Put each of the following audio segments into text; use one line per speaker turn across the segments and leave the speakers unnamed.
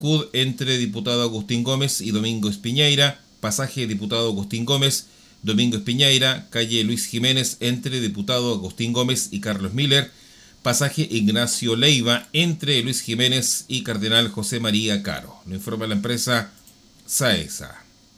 CUD entre Diputado Agustín Gómez y Domingo Espiñeira, pasaje Diputado Agustín Gómez, Domingo Espiñeira, calle Luis Jiménez entre Diputado Agustín Gómez y Carlos Miller, pasaje Ignacio Leiva entre Luis Jiménez y Cardenal José María Caro. Lo informa la empresa SAESA.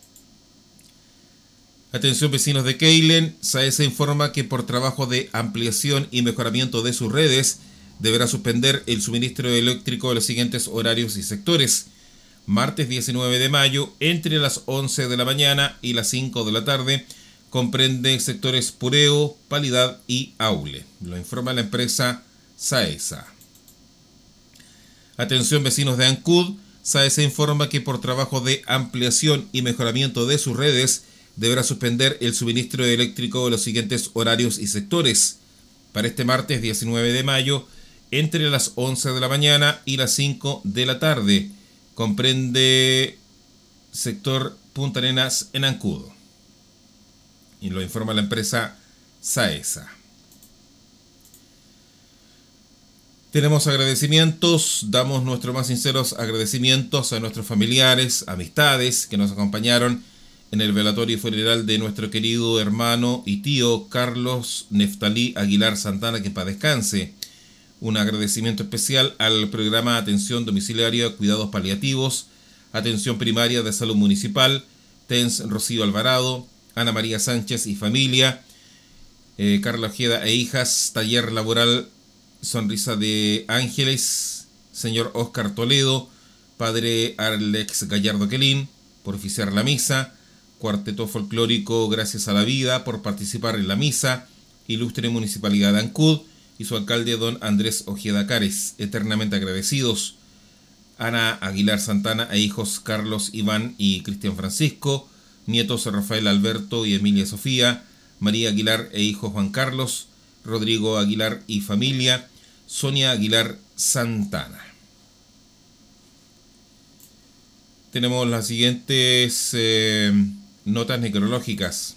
Atención vecinos de Keilen, SAESA informa que por trabajo de ampliación y mejoramiento de sus redes, deberá suspender el suministro eléctrico de los siguientes horarios y sectores. Martes 19 de mayo, entre las 11 de la mañana y las 5 de la tarde, comprende sectores Pureo, Palidad y Aule. Lo informa la empresa SAESA. Atención vecinos de Ancud, SAESA informa que por trabajo de ampliación y mejoramiento de sus redes, deberá suspender el suministro eléctrico de los siguientes horarios y sectores. Para este martes 19 de mayo, entre las 11 de la mañana y las 5 de la tarde, comprende sector Punta Arenas en Ancud. Y lo informa la empresa SAESA. Tenemos agradecimientos, damos nuestros más sinceros agradecimientos a nuestros familiares, amistades que nos acompañaron en el velatorio funeral de nuestro querido hermano y tío Carlos Neftalí Aguilar Santana, que para descanse. Un agradecimiento especial al programa Atención Domiciliaria, Cuidados Paliativos, Atención Primaria de Salud Municipal, TENS Rocío Alvarado, Ana María Sánchez y familia, Carla Ojeda e hijas, Taller Laboral Sonrisa de Ángeles, señor Oscar Toledo, padre Alex Gallardo Quelín, por oficiar la misa, Cuarteto Folclórico Gracias a la Vida, por participar en la misa, Ilustre Municipalidad de Ancud y su alcalde don Andrés Ojeda Cares, eternamente agradecidos. Ana Aguilar Santana e hijos Carlos Iván y Cristian Francisco, nietos Rafael Alberto y Emilia Sofía, María Aguilar e hijo Juan Carlos, Rodrigo Aguilar y familia, Sonia Aguilar Santana. Tenemos las siguientes notas necrológicas.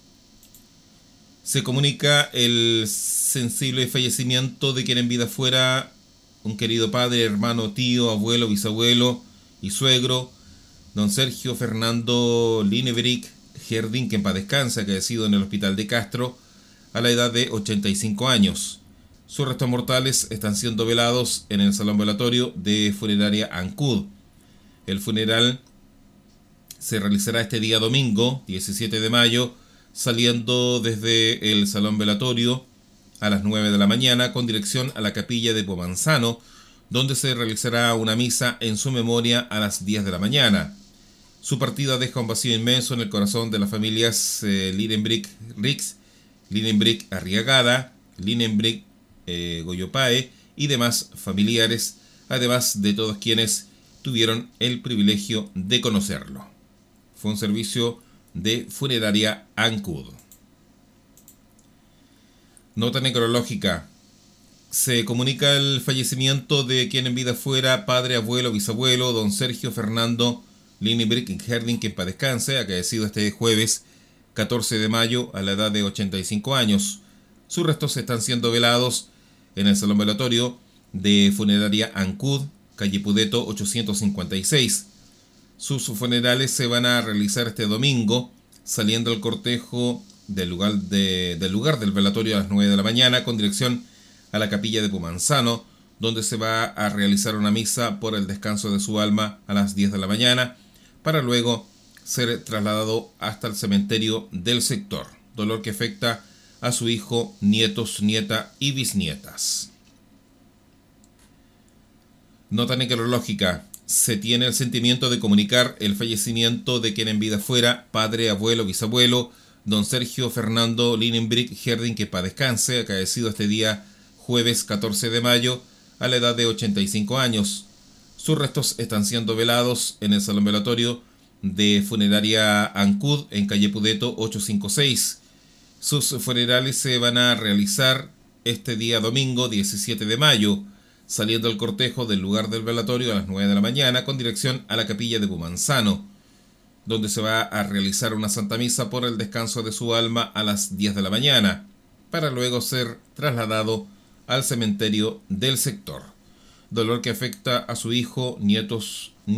Se comunica el sensible fallecimiento de quien en vida fuera un querido padre, hermano, tío, abuelo, bisabuelo y suegro, don Sergio Fernando Linebrick Jardín, que en paz descansa, que ha sido en el hospital de Castro a la edad de 85 años. Sus restos mortales están siendo velados en el salón velatorio de funeraria Ancud. El funeral se realizará este día domingo, 17 de mayo, saliendo desde el salón velatorio a las 9 de la mañana con dirección a la capilla de Pomanzano, donde se realizará una misa en su memoria a las 10 de la mañana. Su partida deja un vacío inmenso en el corazón de las familias Lidenbrick Rix, Lidenbrick Arriagada, Lidenbrick Goyopae y demás familiares, además de todos quienes tuvieron el privilegio de conocerlo. Fue un servicio de funeraria Ancud. Nota necrológica. Se comunica el fallecimiento de quien en vida fuera padre, abuelo, bisabuelo, don Sergio Fernando Linebrick Herding, que en paz descanse, acaecido este jueves 14 de mayo a la edad de 85 años. Sus restos están siendo velados en el salón velatorio de funeraria Ancud, calle Pudeto 856. Sus funerales se van a realizar este domingo, saliendo el cortejo del lugar del velatorio a las 9 de la mañana con dirección a la capilla de Pomanzano, donde se va a realizar una misa por el descanso de su alma a las 10 de la mañana, para luego ser trasladado hasta el cementerio del sector, dolor que afecta a su hijo, nietos, nieta y bisnietas. Nota necrológica. Se tiene el sentimiento de comunicar el fallecimiento de quien en vida fuera padre, abuelo, bisabuelo, don Sergio Fernando Linebrick Herding, que paz descanse, acaecido este día jueves 14 de mayo a la edad de 85 años. Sus restos están siendo velados en el salón velatorio de funeraria Ancud en calle Pudeto 856. Sus funerales se van a realizar este día domingo 17 de mayo, saliendo el cortejo del lugar del velatorio a las 9 de la mañana con dirección a la capilla de Pomanzano, donde se va a realizar una santa misa por el descanso de su alma a las 10 de la mañana, para luego ser trasladado al cementerio del sector. Dolor que afecta a su hijo, nietos